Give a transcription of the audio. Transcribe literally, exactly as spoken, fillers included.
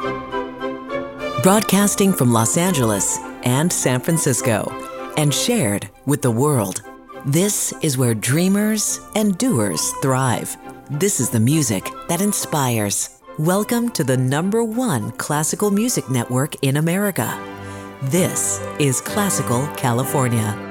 Broadcasting from Los Angeles and San Francisco, and shared with the world. This is where dreamers and doers thrive. This is the music that inspires. Welcome to the number one classical music network in America. This is Classical California.